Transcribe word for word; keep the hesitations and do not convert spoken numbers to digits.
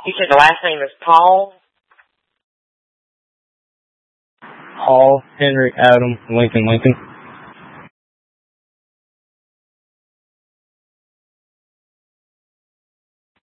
You said the last name is Paul? Paul Henry Adam Lincoln Lincoln.